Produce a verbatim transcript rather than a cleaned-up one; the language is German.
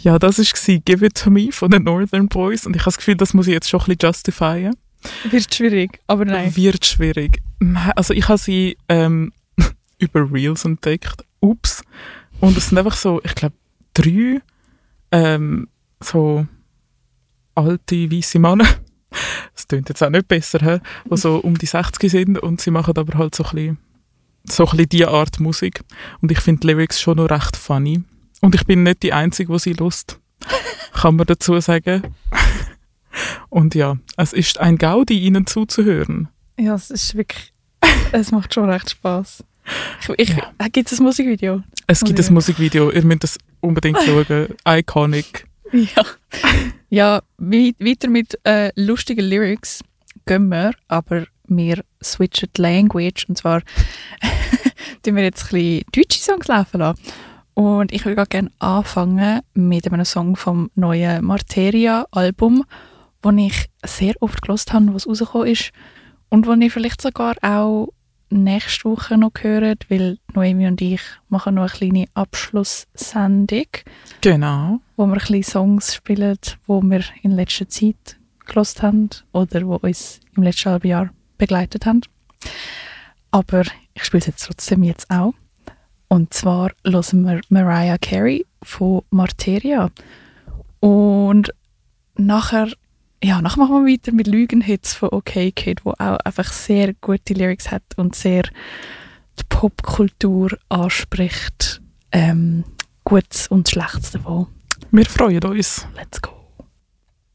Ja, das war «Give It To Me» von den Northern Boys und ich habe das Gefühl, das muss ich jetzt schon ein bisschen justifieren. Wird schwierig, aber nein. Wird schwierig. Also ich habe sie ähm, über Reels entdeckt. Ups. Und es sind einfach so, ich glaube, drei ähm, so alte, weisse Männer. Das klingt jetzt auch nicht besser, he? Die so um die sechzig sind und sie machen aber halt so ein bisschen, so ein bisschen diese Art Musik. Und ich finde die Lyrics schon noch recht funny. Und ich bin nicht die Einzige, die sie hört. Kann man dazu sagen. Und ja, es ist ein Gaudi, ihnen zuzuhören. Ja, es ist wirklich, es macht schon recht Spass. Ich, ich, ja. Gibt es ein Musikvideo? Es gibt ein Musikvideo, ihr müsst es unbedingt schauen. Iconic. Ja, ja we- weiter mit äh, lustigen Lyrics gehen wir, aber wir switchen die Language. Und zwar tun wir jetzt ein bisschen deutsche Songs laufen lassen. Und ich würde gerne anfangen mit einem Song vom neuen Materia-Album, den ich sehr oft gehört habe, was rausgekommen ist. Und den ich vielleicht sogar auch nächste Woche noch hören, weil Noemi und ich machen noch eine kleine Abschlusssendung. Genau. Wo wir ein bisschen Songs spielen, die wir in letzter Zeit gehört haben oder die uns im letzten halben Jahr begleitet haben. Aber ich spiele es jetzt trotzdem jetzt auch. Und zwar hören wir Mariah Carey von Materia. Und nachher, ja, nachher machen wir weiter mit Lügenhits von OK Kid, wo auch einfach sehr gute Lyrics hat und sehr die Popkultur anspricht. Ähm, Gutes und Schlechtes davon. Wir freuen uns. Let's go.